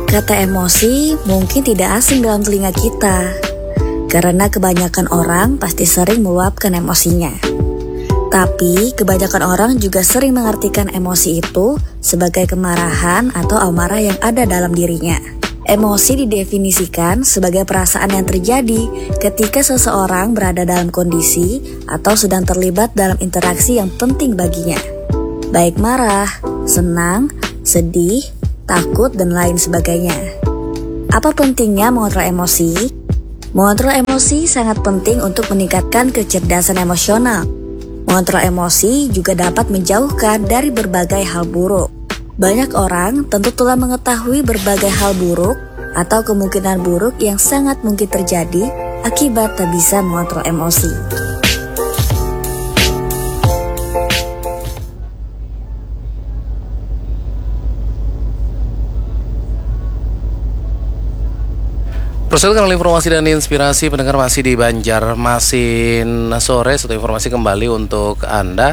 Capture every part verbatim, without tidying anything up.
Kata emosi mungkin tidak asing dalam telinga kita, karena kebanyakan orang pasti sering meluapkan emosinya. Tapi kebanyakan orang juga sering mengartikan emosi itu sebagai kemarahan atau amarah yang ada dalam dirinya. Emosi didefinisikan sebagai perasaan yang terjadi ketika seseorang berada dalam kondisi atau sedang terlibat dalam interaksi yang penting baginya. Baik marah, senang, sedih, takut, dan lain sebagainya. Apa pentingnya mengontrol emosi? Mengontrol emosi sangat penting untuk meningkatkan kecerdasan emosional. Mengontrol emosi juga dapat menjauhkan dari berbagai hal buruk. Banyak orang tentu telah mengetahui berbagai hal buruk atau kemungkinan buruk yang sangat mungkin terjadi akibat tak bisa mengontrol emosi. Persilakan oleh informasi dan inspirasi pendengar masih di Banjarmasin sore. Satu informasi kembali untuk Anda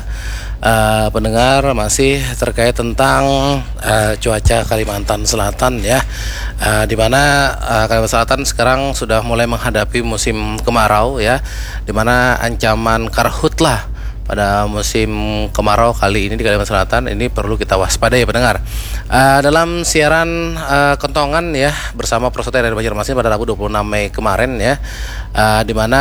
uh, pendengar masih terkait tentang uh, cuaca Kalimantan Selatan ya, uh, di mana uh, Kalimantan Selatan sekarang sudah mulai menghadapi musim kemarau ya, di mana ancaman karhutlah pada musim kemarau kali ini di Kalimantan Selatan ini perlu kita waspadai ya pendengar. Uh, dalam siaran uh, kentongan ya bersama Prosote dari Banjarmasin pada Rabu dua puluh enam Mei kemarin ya, uh, di mana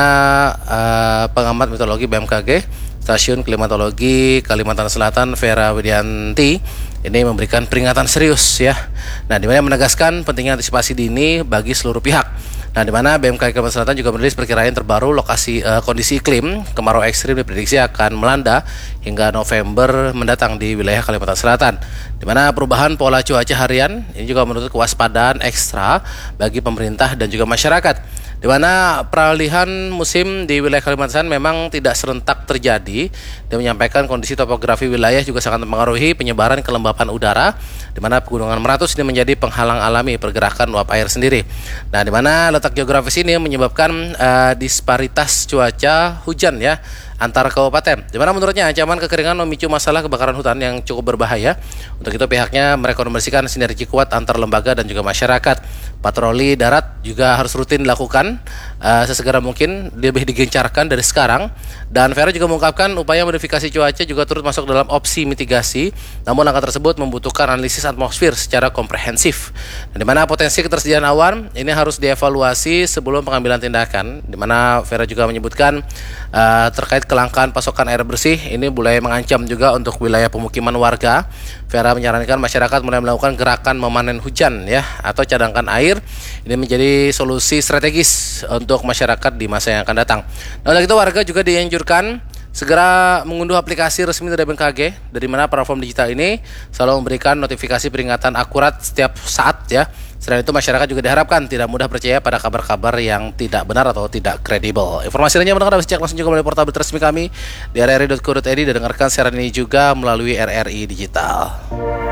uh, pengamat meteorologi B M K G Stasiun Klimatologi Kalimantan Selatan Vera Widianti ini memberikan peringatan serius ya. Nah, di mana menegaskan pentingnya antisipasi dini bagi seluruh pihak. Nah, di mana B M K G Kalimantan Selatan juga merilis perkiraan terbaru lokasi uh, kondisi iklim kemarau ekstrim diprediksi akan melanda hingga November mendatang di wilayah Kalimantan Selatan. Di mana perubahan pola cuaca harian ini juga menuntut kewaspadaan ekstra bagi pemerintah dan juga masyarakat. Di mana peralihan musim di wilayah Kalimantan Selatan memang tidak serentak terjadi dan menyampaikan kondisi topografi wilayah juga sangat mempengaruhi penyebaran kelembapan udara, di mana pegunungan Meratus ini menjadi penghalang alami pergerakan uap air sendiri. Nah, di mana letak geografis ini menyebabkan uh, disparitas cuaca hujan ya antar kabupaten, di mana menurutnya ancaman kekeringan memicu masalah kebakaran hutan yang cukup berbahaya. Untuk itu pihaknya merekomendasikan sinergi kuat antar lembaga dan juga masyarakat. Patroli darat juga harus rutin dilakukan uh, sesegera mungkin, lebih digencarkan dari sekarang. Dan Vera juga mengungkapkan upaya modifikasi cuaca juga turut masuk dalam opsi mitigasi. Namun langkah tersebut membutuhkan analisis atmosfer secara komprehensif. Nah, di mana potensi ketersediaan awan ini harus dievaluasi sebelum pengambilan tindakan. Di mana Vera juga menyebutkan uh, terkait kelangkaan pasokan air bersih ini mulai mengancam juga untuk wilayah pemukiman warga. Vera menyarankan masyarakat mulai melakukan gerakan memanen hujan ya atau cadangkan air. Ini menjadi solusi strategis untuk masyarakat di masa yang akan datang. Nah, untuk itu warga juga dianjurkan segera mengunduh aplikasi resmi dari B M K G, dari mana platform digital ini selalu memberikan notifikasi peringatan akurat setiap saat ya. Selain itu masyarakat juga diharapkan tidak mudah percaya pada kabar-kabar yang tidak benar atau tidak kredibel. Informasi lainnya mendengar dapat dicek langsung juga melalui portal resmi kami di r r i dot co dot i d dan dengarkan siaran ini juga melalui R R I Digital.